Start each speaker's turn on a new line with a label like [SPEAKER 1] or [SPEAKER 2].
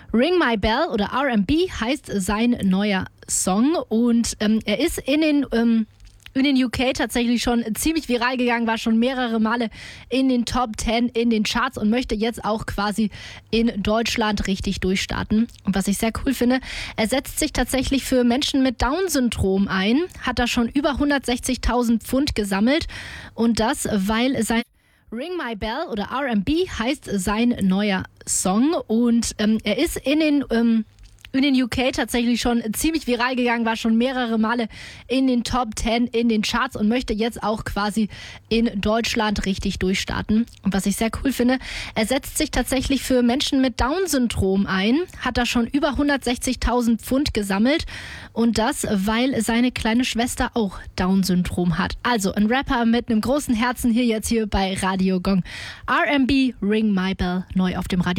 [SPEAKER 1] Ring My Bell oder R&B heißt sein neuer Song und er ist in den UK tatsächlich schon ziemlich viral gegangen, war schon mehrere Male in den Top 10 in den Charts und möchte jetzt auch quasi in Deutschland richtig durchstarten. Und was ich sehr cool finde, er setzt sich tatsächlich für Menschen mit Down-Syndrom ein, hat da schon über 160.000 Pfund gesammelt und das, weil sein Ring My Bell oder R&B heißt sein neuer Song und er ist in den UK tatsächlich schon ziemlich viral gegangen, war schon mehrere Male in den Top 10 in den Charts und möchte jetzt auch quasi in Deutschland richtig durchstarten. Und was ich sehr cool finde, er setzt sich tatsächlich für Menschen mit Down-Syndrom ein, hat da schon über 160.000 Pfund gesammelt und das, weil seine kleine Schwester auch Down-Syndrom hat. Also ein Rapper mit einem großen Herzen hier bei Radio Gong. R&B, Ring My Bell, neu auf dem Radio.